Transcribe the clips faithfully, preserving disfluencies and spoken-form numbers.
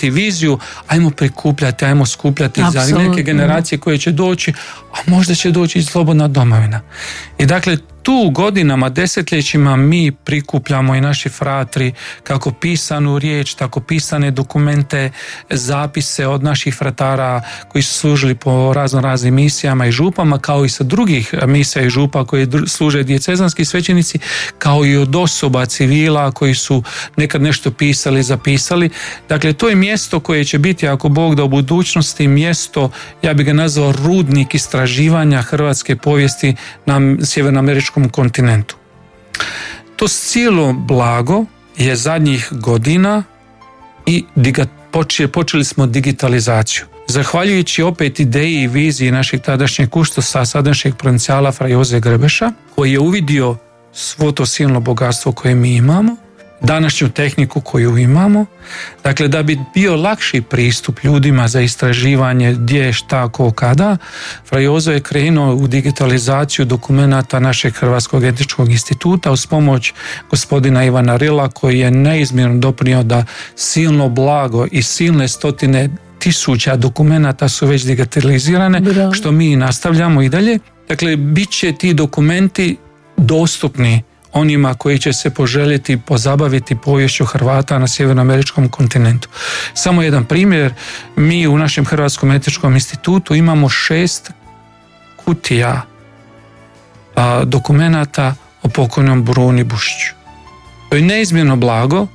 imati viziju, ajmo prikupljati, ajmo skupljati Absolutno. Za neke generacije koje će doći, a možda će doći i slobodna domovina. I dakle, tu godinama, desetljećima mi prikupljamo i naši fratri kako pisanu riječ, tako pisane dokumente, zapise od naših fratara koji su služili po razno raznim misijama i župama, kao i sa drugih misija i župa koji služe dijecezanski svećenici, kao i od osoba civila koji su nekad nešto pisali, zapisali. Dakle, to je mjesto koje će biti, ako Bog da u budućnosti, mjesto, ja bih ga nazvao rudnik istraživanja hrvatske povijesti na sjevernoameričkom kontinentu. To cijelo blago je zadnjih godina i diga, počeli, počeli smo digitalizaciju. Zahvaljujući opet ideji i viziji našeg tadašnjeg kustosa, sadašnjeg provincijala fra Joze Grbeša, koji je uvidio svo to silno bogatstvo koje mi imamo, današnju tehniku koju imamo, dakle da bi bio lakši pristup ljudima za istraživanje gdje, šta, ko, kada, fra Jozo je krenuo u digitalizaciju dokumenata našeg Hrvatskog etičkog instituta uz pomoć gospodina Ivana Rila, koji je neizmjerno doprinio da silno blago i silne stotine tisuća dokumenata su već digitalizirane, Bravo. Što mi nastavljamo i dalje. Dakle, bit će ti dokumenti dostupni onima koji će se poželjeti pozabaviti poviješću Hrvata na sjevernoameričkom kontinentu. Samo jedan primjer, mi u našem Hrvatskom etičkom institutu imamo šest kutija a, dokumenata o pokojnom Bruni Bušiću. To je neizmjerno blago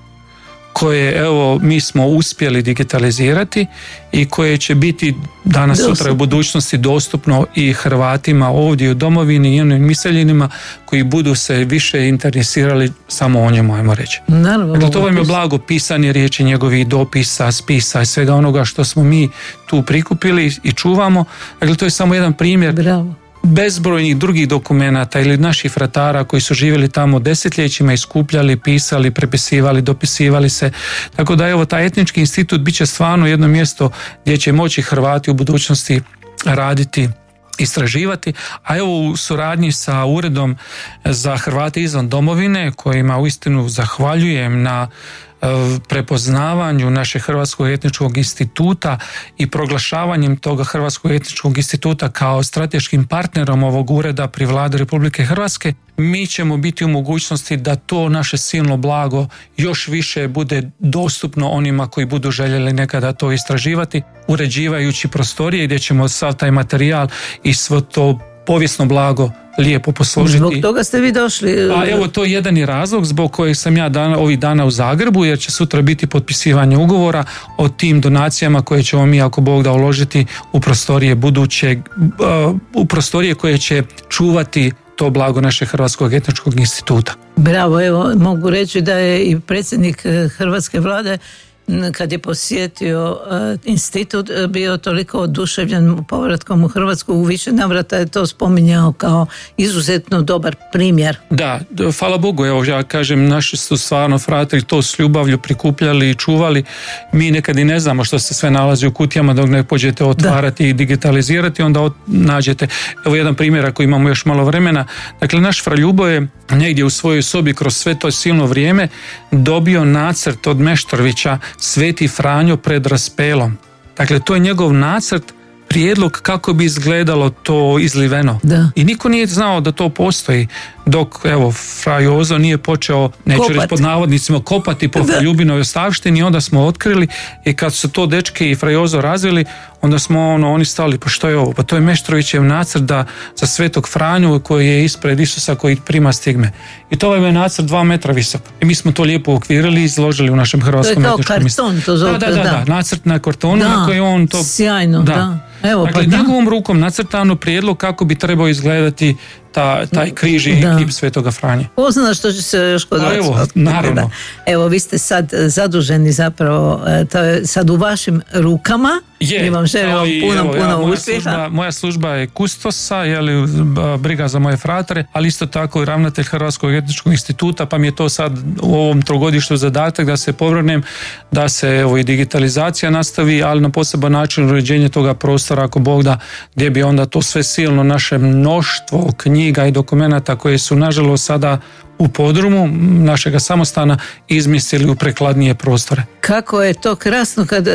koje, evo, mi smo uspjeli digitalizirati i koje će biti danas, sutra u budućnosti dostupno i Hrvatima ovdje u domovini i onim iseljenima koji budu se više interesirali samo o njemu, ajmo reći. Naravno, dakle, to vam je blago pisanje riječi njegovih dopisa, spisa i svega onoga što smo mi tu prikupili i čuvamo. Dakle, to je samo jedan primjer. Bravo. Bezbrojnih drugih dokumenata ili naših fratara koji su živjeli tamo desetljećima i skupljali, pisali, prepisivali, dopisivali se. Tako da evo, taj etnički institut bit će stvarno jedno mjesto gdje će moći Hrvati u budućnosti raditi, istraživati, a evo u suradnji sa Uredom za Hrvate izvan domovine, kojima uistinu zahvaljujem na prepoznavanju našeg Hrvatskog etničkog instituta i proglašavanjem toga Hrvatskog etničkog instituta kao strateškim partnerom ovog ureda pri Vladi Republike Hrvatske, mi ćemo biti u mogućnosti da to naše silno blago još više bude dostupno onima koji budu željeli nekada to istraživati, uređivajući prostorije gdje ćemo sav taj materijal i svo to povijesno blago lijepo posložiti. Zbog toga ste vi došli. A evo, to je jedan i razlog zbog kojeg sam ja dana, ovih dana u Zagrebu, jer će sutra biti potpisivanje ugovora o tim donacijama koje ćemo mi, ako Bog da, uložiti u prostorije budućeg, u prostorije koje će čuvati to blago našeg Hrvatskog etničkog instituta. Bravo, evo, mogu reći da je i predsjednik Hrvatske vlade, kad je posjetio uh, institut, bio toliko oduševljen povratkom u Hrvatsku, u više navrata je to spominjao kao izuzetno dobar primjer. Da, hvala Bogu, evo ja kažem, naši su stvarno fratri to s ljubavlju prikupljali i čuvali. Mi nekad i ne znamo što se sve nalazi u kutijama dok ne pođete otvarati da. I digitalizirati, onda od, nađete. Evo jedan primjer ako imamo još malo vremena. Dakle, naš fra Ljubo je negdje u svojoj sobi kroz sve to silno vrijeme dobio nacrt od Meštrovića Sveti Franjo pred raspelom. Dakle, to je njegov nacrt, prijedlog kako bi izgledalo to izliveno. Da. I niko nije znao da to postoji, dok, evo, fra Jozo nije počeo, neću Kopat. reći pod navodnicima, kopati po fra Ljubinoj ostavštini, onda smo otkrili i kad su to dečki i fra Jozo razvili, onda smo ono, oni stali, pa što je ovo? Pa to je Meštrovićev nacrt da, za Svetog Franju koji je ispred Isusa koji prima stigme. I to je nacrt dva metra visok. I mi smo to lijepo ukvirili i izložili u našem Hrvatskom etničkom institutu. To je kao karton, to zove. Da, da, da, da, nacrt na kartonu da, na koji on to... Sjajno, da. da. Evo, dakle, pa njegovom da. rukom nacrtano prijedlog kako bi trebao izgledati ta, taj križ i kip Svetoga Franje. Ko zna što će se još kod vas. Evo, naravno. Evo, vi ste sad zaduženi zapravo, to je sad u vašim rukama. Je, i vam želim puno, evo, puno ja, moja uspjeha. Služba, moja služba je kustosa, je li, briga za moje fratare, ali isto tako i ravnatelj Hrvatskog etničkog instituta, pa mi je to sad u ovom trogodištu zadatak da se povrnem, da se evo i digitalizacija nastavi, ali na poseban način uređenje toga prostora, ako Bog da, gdje bi onda to sve silno naše mnoštvo knjiga i dokumenata koje su nažalost sada u podrumu našega samostana izmislili u prekladnije prostore. Kako je to krasno kad